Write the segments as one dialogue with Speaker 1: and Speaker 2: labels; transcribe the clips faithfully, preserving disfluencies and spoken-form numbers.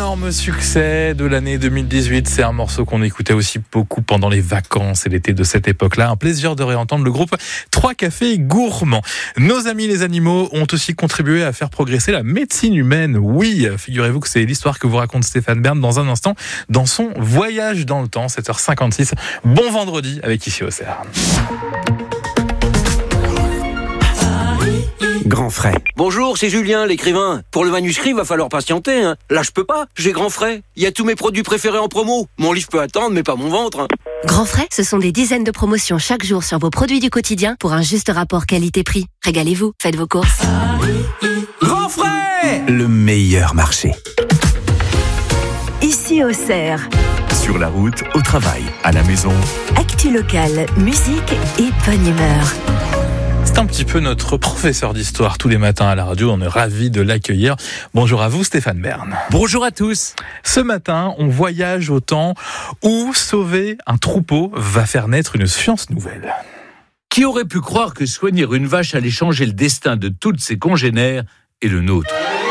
Speaker 1: Énorme succès de l'année deux mille dix-huit. C'est un morceau qu'on écoutait aussi beaucoup pendant les vacances et l'été de cette époque-là. Un plaisir de réentendre le groupe Trois Cafés Gourmands. Nos amis les animaux ont aussi contribué à faire progresser la médecine humaine. Oui, figurez-vous que c'est l'histoire que vous raconte Stéphane Bern dans un instant dans son voyage dans le temps, sept heures cinquante-six. Bon vendredi avec Ici au Cerf.
Speaker 2: Grand frais.
Speaker 3: Bonjour, c'est Julien, l'écrivain. Pour le manuscrit, va falloir patienter. Hein. Là, je peux pas. J'ai Grand frais. Il y a tous mes produits préférés en promo. Mon livre peut attendre, mais pas mon ventre. Hein.
Speaker 4: Grand frais, ce sont des dizaines de promotions chaque jour sur vos produits du quotidien pour un juste rapport qualité-prix. Régalez-vous, faites vos courses.
Speaker 2: Grand frais, le meilleur marché.
Speaker 5: Ici au Cerf.
Speaker 6: Sur la route, au travail, à la maison.
Speaker 5: Actu locale, musique et bonne humeur.
Speaker 1: C'est un petit peu notre professeur d'histoire tous les matins à la radio. On est ravis de l'accueillir. Bonjour à vous, Stéphane Bern.
Speaker 2: Bonjour à tous.
Speaker 1: Ce matin, on voyage au temps où sauver un troupeau va faire naître une science nouvelle.
Speaker 7: Qui aurait pu croire que soigner une vache allait changer le destin de toutes ses congénères et le nôtre ?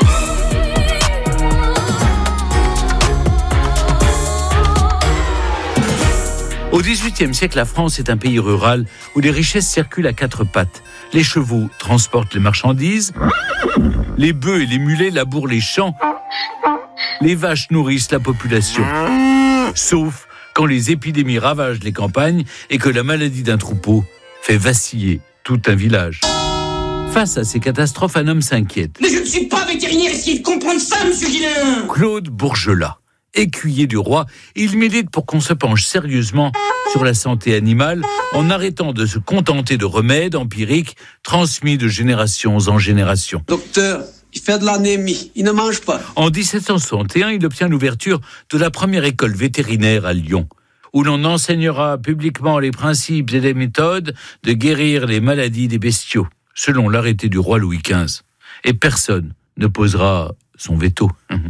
Speaker 7: Au dix-huitième siècle, la France est un pays rural où les richesses circulent à quatre pattes. Les chevaux transportent les marchandises, les bœufs et les mulets labourent les champs, les vaches nourrissent la population. Sauf quand les épidémies ravagent les campagnes et que la maladie d'un troupeau fait vaciller tout un village. Face à ces catastrophes, un homme s'inquiète.
Speaker 8: Mais je ne suis pas vétérinaire, essayez de comprendre ça, monsieur Guillain.
Speaker 7: Claude Bourgelat. Écuyer du roi, il milite pour qu'on se penche sérieusement sur la santé animale en arrêtant de se contenter de remèdes empiriques transmis de génération en génération.
Speaker 9: Docteur, il fait de l'anémie, il ne mange pas.
Speaker 7: En dix-sept cent soixante et un, il obtient l'ouverture de la première école vétérinaire à Lyon, où l'on enseignera publiquement les principes et les méthodes de guérir les maladies des bestiaux, selon l'arrêté du roi Louis quinze. Et personne ne posera son veto.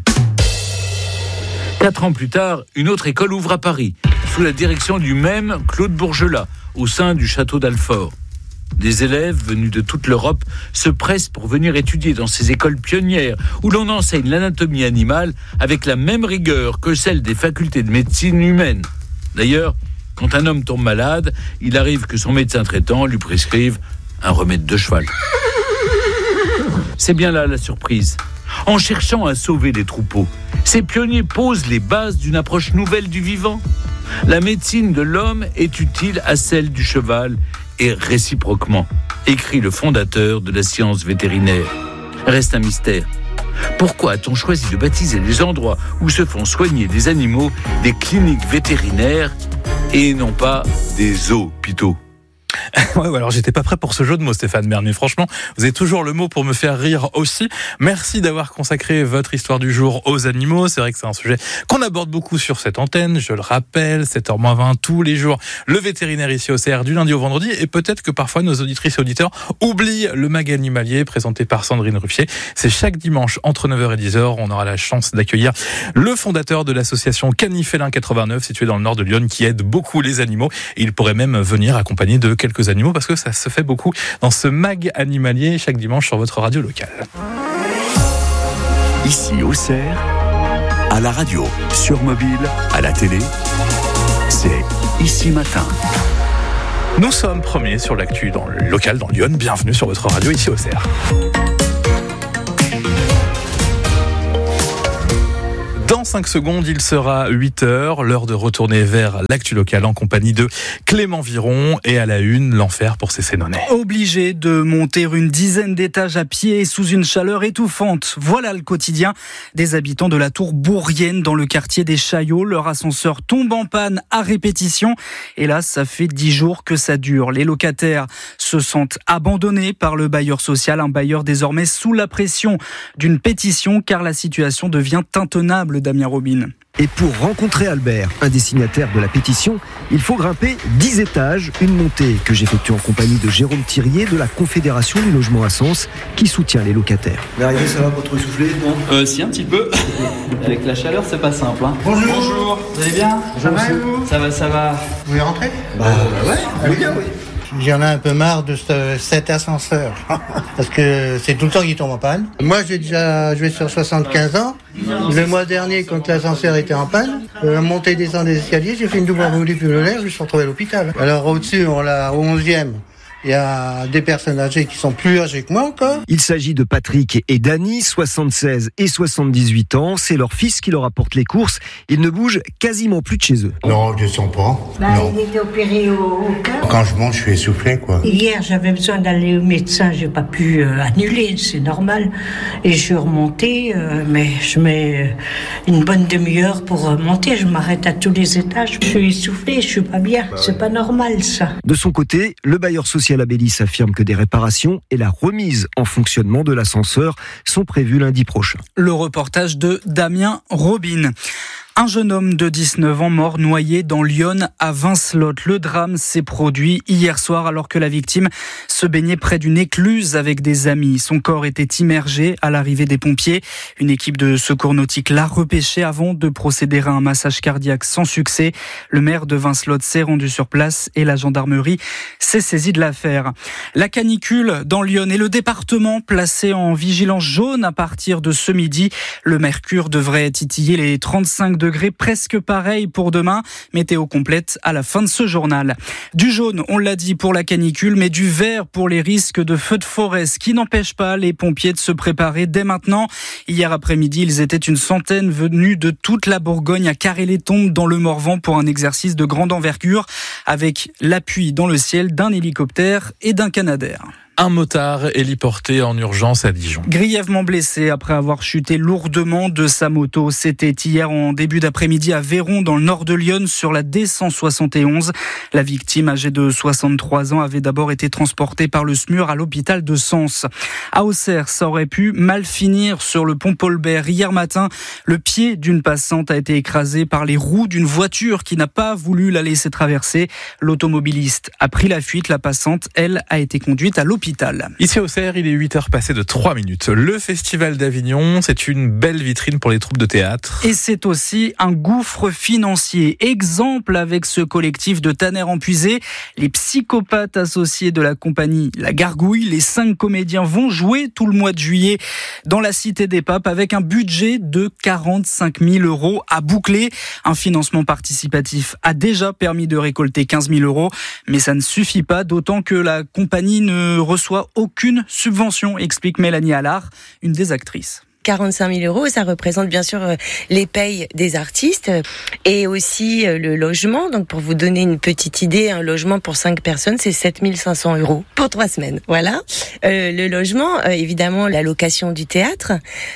Speaker 7: Quatre ans plus tard, une autre école ouvre à Paris, sous la direction du même Claude Bourgelat, au sein du château d'Alfort. Des élèves venus de toute l'Europe se pressent pour venir étudier dans ces écoles pionnières, où l'on enseigne l'anatomie animale avec la même rigueur que celle des facultés de médecine humaine. D'ailleurs, quand un homme tombe malade, il arrive que son médecin traitant lui prescrive un remède de cheval. C'est bien là la surprise. En cherchant à sauver les troupeaux, ces pionniers posent les bases d'une approche nouvelle du vivant. La médecine de l'homme est utile à celle du cheval et réciproquement, écrit le fondateur de la science vétérinaire. Reste un mystère. Pourquoi a-t-on choisi de baptiser les endroits où se font soigner des animaux des cliniques vétérinaires et non pas des hôpitaux ?
Speaker 1: Ouais, alors j'étais pas prêt pour ce jeu de mots, Stéphane Bern, mais franchement, vous avez toujours le mot pour me faire rire aussi. Merci d'avoir consacré votre histoire du jour aux animaux. C'est vrai que c'est un sujet qu'on aborde beaucoup sur cette antenne. Je le rappelle, sept heures moins vingt tous les jours. Le vétérinaire ici au C R du lundi au vendredi. Et peut-être que parfois nos auditrices et auditeurs oublient le mag animalier présenté par Sandrine Ruffier. C'est chaque dimanche entre neuf heures et dix heures. On aura la chance d'accueillir le fondateur de l'association Canifélin quatre-vingt-neuf située dans le nord de Lyon qui aide beaucoup les animaux. Et il pourrait même venir accompagné de quelques animaux parce que ça se fait beaucoup dans ce mag animalier chaque dimanche sur votre radio locale.
Speaker 6: Ici au Cerf, à la radio, sur mobile, à la télé, c'est Ici Matin.
Speaker 1: Nous sommes premiers sur l'actu dans le local dans Lyon. Bienvenue sur votre radio ici au Cerf. Dans cinq secondes, il sera huit heures, l'heure de retourner vers l'actu locale en compagnie de Clément Viron et à la une, l'enfer pour ces Sénonais.
Speaker 10: Obligé de monter une dizaine d'étages à pied sous une chaleur étouffante. Voilà le quotidien des habitants de la tour Bourrienne dans le quartier des Chaillots. Leur ascenseur tombe en panne à répétition. Et là, ça fait dix jours que ça dure. Les locataires se sentent abandonnés par le bailleur social, un bailleur désormais sous la pression d'une pétition car la situation devient intenable. Damien Robin.
Speaker 11: Et pour rencontrer Albert, un des signataires de la pétition, il faut grimper dix étages, une montée que j'effectue en compagnie de Jérôme Thirier de la Confédération du logement à Sens qui soutient les locataires.
Speaker 12: L'arrivée, ça va pas trop essouffler, non
Speaker 13: Euh, si, un petit peu. Avec la chaleur, c'est pas simple. Hein.
Speaker 12: Bonjour. Bonjour.
Speaker 13: Vous allez bien?
Speaker 12: Ça va et vous?
Speaker 13: Ça va, ça va.
Speaker 12: Vous voulez rentrer?
Speaker 11: Bah, bah ouais,
Speaker 12: allez bien, oui.
Speaker 14: J'en ai un peu marre de ce, cet ascenseur. Parce que c'est tout le temps qu'il tombe en panne. Moi, j'ai déjà, je vais sur soixante-quinze ans. Le mois dernier, quand l'ascenseur était en panne, euh, monter et descendre des escaliers, j'ai fait une double embolie pulmonaire, je me suis retrouvé à l'hôpital. Alors au-dessus, on l'a au onzième. Il y a des personnes âgées qui sont plus âgées que moi encore.
Speaker 11: Il s'agit de Patrick et Dany, soixante-seize et soixante-dix-huit ans. C'est leur fils qui leur apporte les courses. Ils ne bougent quasiment plus de chez eux.
Speaker 15: Non, je ne sens pas.
Speaker 16: Bah,
Speaker 15: non.
Speaker 16: Il était opéré au, au cœur.
Speaker 15: Quand je monte, je suis essoufflé, quoi.
Speaker 16: Hier, j'avais besoin d'aller au médecin. J'ai pas pu euh, annuler, c'est normal. Et je suis remontée, euh, mais je mets une bonne demi-heure pour monter. Je m'arrête à tous les étages. Je suis essoufflée, je suis pas bien. Bah, c'est pas normal, ça.
Speaker 11: De son côté, le bailleur social Abélis affirme que des réparations et la remise en fonctionnement de l'ascenseur sont prévues lundi prochain.
Speaker 10: Le reportage de Damien Robin. Un jeune homme de dix-neuf ans mort noyé dans l'Yonne à Vincelotte. Le drame s'est produit hier soir alors que la victime se baignait près d'une écluse avec des amis. Son corps était immergé à l'arrivée des pompiers. Une équipe de secours nautique l'a repêché avant de procéder à un massage cardiaque sans succès. Le maire de Vincelotte s'est rendu sur place et la gendarmerie s'est saisie de l'affaire. La canicule dans l'Yonne et le département placé en vigilance jaune à partir de ce midi. Le mercure devrait titiller les trente-cinq degrés, presque pareil pour demain. Météo complète à la fin de ce journal. Du jaune, on l'a dit, pour la canicule, mais du vert pour les risques de feux de forêt, ce qui n'empêche pas les pompiers de se préparer dès maintenant. Hier après-midi, ils étaient une centaine venus de toute la Bourgogne à Carré-les-Tombes dans le Morvan pour un exercice de grande envergure avec l'appui dans le ciel d'un hélicoptère et d'un Canadair.
Speaker 1: Un motard héliporté en urgence à Dijon.
Speaker 10: Grièvement blessé après avoir chuté lourdement de sa moto. C'était hier en début d'après-midi à Véron, dans le nord de Lyon, sur la D cent soixante et onze. La victime, âgée de soixante-trois ans, avait d'abord été transportée par le S M U R à l'hôpital de Sens. À Auxerre, ça aurait pu mal finir sur le pont Paul-Bert. Hier matin, le pied d'une passante a été écrasé par les roues d'une voiture qui n'a pas voulu la laisser traverser. L'automobiliste a pris la fuite. La passante, elle, a été conduite à l'hôpital.
Speaker 1: Ici à Auxerre, il est huit heures passées de trois minutes. Le Festival d'Avignon, c'est une belle vitrine pour les troupes de théâtre.
Speaker 10: Et c'est aussi un gouffre financier. Exemple avec ce collectif de Tanner-en-Puisé, les psychopathes associés de la compagnie La Gargouille. Les cinq comédiens vont jouer tout le mois de juillet dans la Cité des Papes avec un budget de quarante-cinq mille euros à boucler. Un financement participatif a déjà permis de récolter quinze mille euros, mais ça ne suffit pas, d'autant que la compagnie ne reçoit aucune subvention, explique Mélanie Allard, une des actrices.
Speaker 17: quarante-cinq mille euros, ça représente bien sûr les payes des artistes et aussi le logement. Donc pour vous donner une petite idée, un logement pour cinq personnes, c'est sept mille cinq cents euros pour trois semaines. Voilà. Euh, le logement, euh, évidemment, la location du théâtre.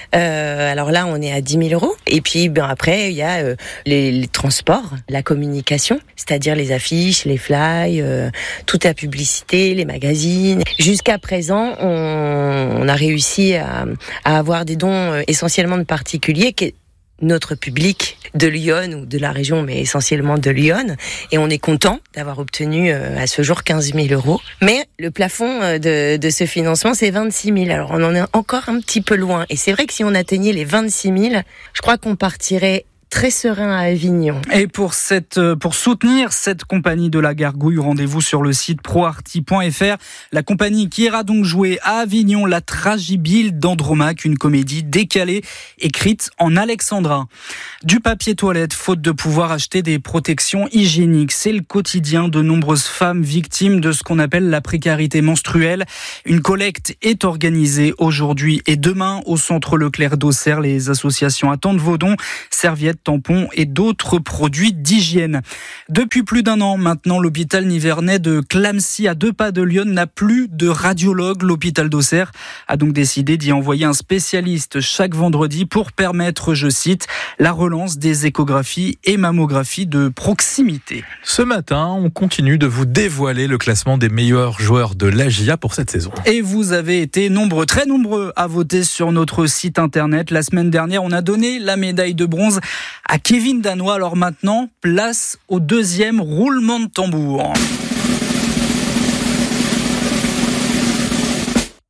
Speaker 17: Euh, alors là, on est à dix mille euros. Et puis ben après, il y a euh, les, les transports, la communication, c'est-à-dire les affiches, les flyers, euh, toute la publicité, les magazines. Jusqu'à présent, on, on a réussi à, à avoir des dons essentiellement de particuliers, qui est notre public de Lyon ou de la région, mais essentiellement de Lyon. Et on est content d'avoir obtenu à ce jour quinze mille euros. Mais le plafond de, de ce financement, c'est vingt-six mille. Alors on en est encore un petit peu loin. Et c'est vrai que si on atteignait les vingt-six mille, je crois qu'on partirait très serein à Avignon.
Speaker 10: Et pour cette, pour soutenir cette compagnie de La Gargouille, rendez-vous sur le site proarty point f r. La compagnie qui ira donc jouer à Avignon la Tragibile d'Andromaque, une comédie décalée, écrite en alexandrin. Du papier toilette, faute de pouvoir acheter des protections hygiéniques. C'est le quotidien de nombreuses femmes victimes de ce qu'on appelle la précarité menstruelle. Une collecte est organisée aujourd'hui et demain au centre Leclerc d'Auxerre. Les associations attendent vos dons, serviettes, tampons et d'autres produits d'hygiène. Depuis plus d'un an maintenant, l'hôpital nivernais de Clamecy, à deux pas de Lyon, n'a plus de radiologue. L'hôpital d'Auxerre a donc décidé d'y envoyer un spécialiste chaque vendredi pour permettre, je cite, la relance des échographies et mammographies de proximité.
Speaker 1: Ce matin, on continue de vous dévoiler le classement des meilleurs joueurs de l'A J A pour cette saison.
Speaker 10: Et vous avez été nombreux, très nombreux à voter sur notre site internet. La semaine dernière, on a donné la médaille de bronze à Kevin Danois. Alors maintenant, place au deuxième roulement de tambour.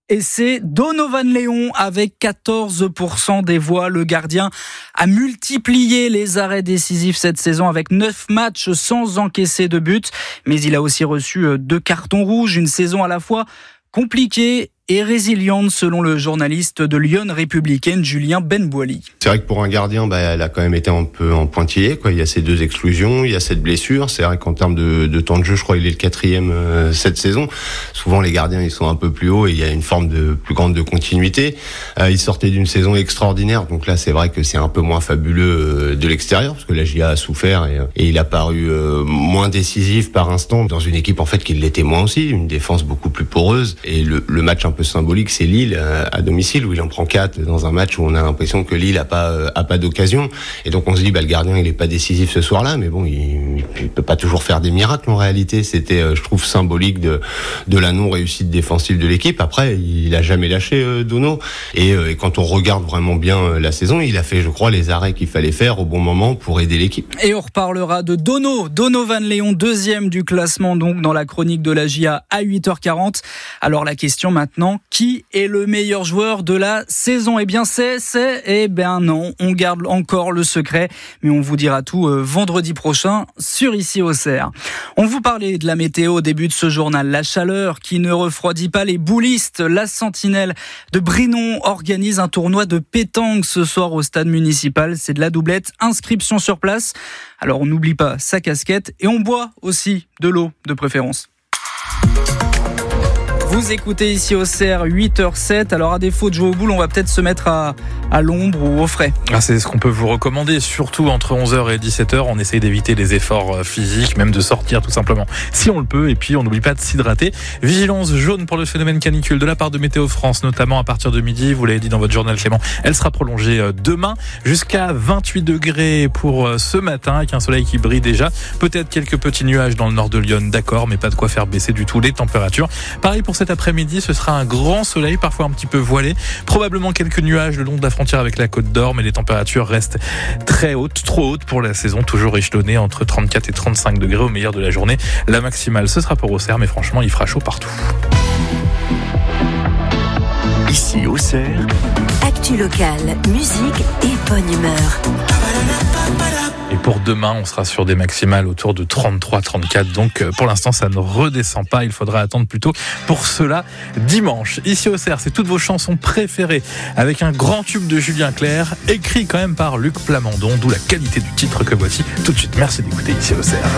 Speaker 10: Et c'est Donovan Léon avec quatorze pour cent des voix. Le gardien a multiplié les arrêts décisifs cette saison avec neuf matchs sans encaisser de but. Mais il a aussi reçu deux cartons rouges, une saison à la fois compliquée et résiliente selon le journaliste de Lyon Républicaine Julien Benboili.
Speaker 18: C'est vrai que pour un gardien, bah, elle a quand même été un peu en pointillé, quoi. Il y a ces deux exclusions, il y a cette blessure. C'est vrai qu'en termes de, de temps de jeu, je crois qu'il est le quatrième euh, cette saison. Souvent, les gardiens, ils sont un peu plus hauts et il y a une forme de plus grande de continuité. Euh, il sortait d'une saison extraordinaire, donc là, c'est vrai que c'est un peu moins fabuleux euh, de l'extérieur, parce que la J A a souffert et, et il a paru euh, moins décisif par instant dans une équipe en fait qui l'était moins aussi, une défense beaucoup plus poreuse. Et le, le match un peu symbolique, c'est Lille euh, à domicile où il en prend quatre dans un match où on a l'impression que Lille a pas euh, a pas d'occasion, et donc on se dit bah le gardien il est pas décisif ce soir-là, mais bon il, il peut pas toujours faire des miracles en réalité. C'était euh, je trouve symbolique de de la non réussite défensive de l'équipe. Après il a jamais lâché euh, Dono et, euh, et quand on regarde vraiment bien euh, la saison, il a fait je crois les arrêts qu'il fallait faire au bon moment pour aider l'équipe.
Speaker 10: Et on reparlera de Dono, Donovan Léon, deuxième du classement donc dans la chronique de la J A à huit heures quarante. Alors la question maintenant, qui est le meilleur joueur de la saison? Eh bien c'est, c'est, eh bien non, on garde encore le secret, mais on vous dira tout euh, vendredi prochain sur Ici au Cerf. On vous parlait de la météo au début de ce journal, la chaleur qui ne refroidit pas les boulistes. La Sentinelle de Brinon organise un tournoi de pétanque ce soir au stade municipal. C'est de la doublette, inscription sur place. Alors on n'oublie pas sa casquette et on boit aussi de l'eau de préférence. Vous écoutez Ici au Cerf, huit heures sept. Alors à défaut de jouer au boule, on va peut-être se mettre à, à l'ombre ou au frais.
Speaker 1: Ah, c'est ce qu'on peut vous recommander, surtout entre onze heures et dix-sept heures. On essaye d'éviter les efforts physiques, même de sortir tout simplement si on le peut. Et puis on n'oublie pas de s'hydrater. Vigilance jaune pour le phénomène canicule de la part de Météo France, notamment à partir de midi. Vous l'avez dit dans votre journal Clément, elle sera prolongée demain jusqu'à vingt-huit degrés pour ce matin, avec un soleil qui brille déjà. Peut-être quelques petits nuages dans le nord de Lyon, d'accord, mais pas de quoi faire baisser du tout les températures. Pareil pour cet après-midi, ce sera un grand soleil, parfois un petit peu voilé. Probablement quelques nuages le long de la frontière avec la Côte d'Or, mais les températures restent très hautes, trop hautes pour la saison, toujours échelonnées entre trente-quatre et trente-cinq degrés au meilleur de la journée. La maximale, ce sera pour Auxerre, mais franchement, il fera chaud partout.
Speaker 6: Ici au Cerf,
Speaker 5: actu locale, musique et bonne humeur.
Speaker 1: Et pour demain, on sera sur des maximales autour de trente-trois trente-quatre. Donc pour l'instant, ça ne redescend pas. Il faudra attendre plutôt pour cela dimanche. Ici au Cerf, c'est toutes vos chansons préférées avec un grand tube de Julien Clerc, écrit quand même par Luc Plamondon, d'où la qualité du titre que voici tout de suite. Merci d'écouter Ici au Cerf.